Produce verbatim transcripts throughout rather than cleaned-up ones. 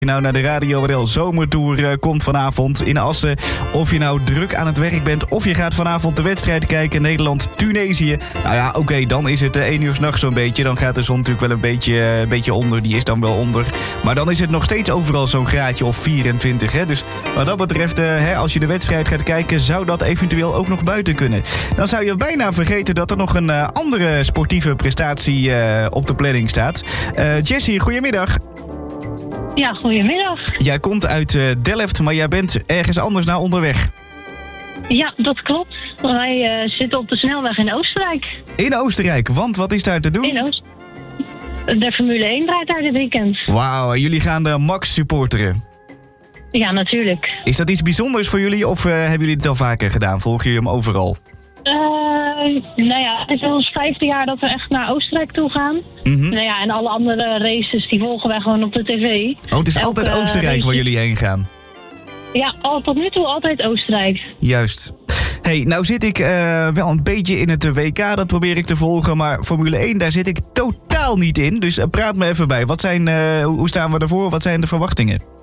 Nou naar de Radio R L Zomertour uh, komt vanavond in Assen. Of je nou druk aan het werk bent of je gaat vanavond de wedstrijd kijken. Nederland-Tunesië. Nou ja, oké, okay, dan is het uh, één uur 's nachts zo'n beetje. Dan gaat de zon natuurlijk wel een beetje, uh, beetje onder. Die is dan wel onder. Maar dan is het nog steeds overal zo'n graadje of vierentwintig. Hè? Dus wat dat betreft, uh, hè, als je de wedstrijd gaat kijken, zou dat eventueel ook nog buiten kunnen. Dan zou je bijna vergeten dat er nog een uh, andere sportieve prestatie uh, op de planning staat. Uh, Jessie, goedemiddag. Ja, goedemiddag. Jij komt uit uh, Delft, maar jij bent ergens anders naar onderweg. Ja, dat klopt. Wij uh, zitten op de snelweg in Oostenrijk. In Oostenrijk, want wat is daar te doen? In Oost. De Formule één draait daar dit weekend. Wauw, jullie gaan de Max supporteren. Ja, natuurlijk. Is dat iets bijzonders voor jullie of uh, hebben jullie het al vaker gedaan? Volgen jullie hem overal? Uh, nou ja, het is al ons vijfde jaar dat we echt naar Oostenrijk toe gaan. Mm-hmm. Nou ja, en alle andere races die volgen wij gewoon op de tv. Oh, het is Elke, altijd Oostenrijk race... waar jullie heen gaan? Ja, al, tot nu toe altijd Oostenrijk. Juist. Hey, nou zit ik uh, wel een beetje in het W K, dat probeer ik te volgen. Maar Formule één, daar zit ik totaal niet in. Dus uh, praat me even bij. Wat zijn, uh, hoe staan we ervoor? Wat zijn de verwachtingen?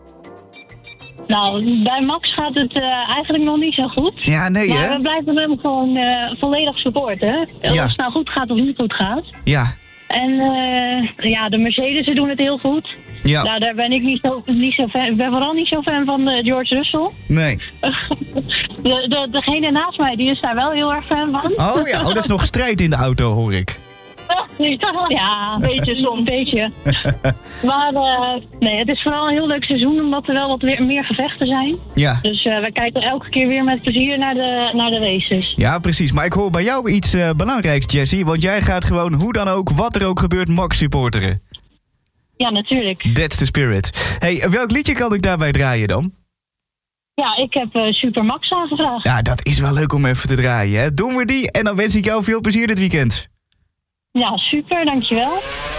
Nou, bij Max gaat het uh, eigenlijk nog niet zo goed. Ja, nee maar hè? we blijven hem gewoon uh, volledig supporten. Of Ja. het nou goed gaat of niet goed gaat. Ja. En uh, ja, de Mercedes doen het heel goed. Ja. Nou, daar ben ik niet zo, niet zo fan. Ik ben vooral niet zo fan van uh, George Russell. Nee. de, de, degene naast mij, die is daar wel heel erg fan van. Oh ja, oh, dat is nog strijd in de auto, hoor ik. Ja, een beetje, soms een beetje. Maar uh, nee, het is vooral een heel leuk seizoen, omdat er wel wat weer meer gevechten zijn. Ja. Dus uh, we kijken elke keer weer met plezier naar de, naar de races. Ja, precies. Maar ik hoor bij jou iets uh, belangrijks, Jessie. Want jij gaat gewoon, hoe dan ook, wat er ook gebeurt, Max supporteren. Ja, natuurlijk. That's the spirit. Hey, welk liedje kan ik daarbij draaien dan? Ja, ik heb uh, Super Max aangevraagd. Ja, dat is wel leuk om even te draaien, hè. Doen we die en dan wens ik jou veel plezier dit weekend. Ja, super, dankjewel.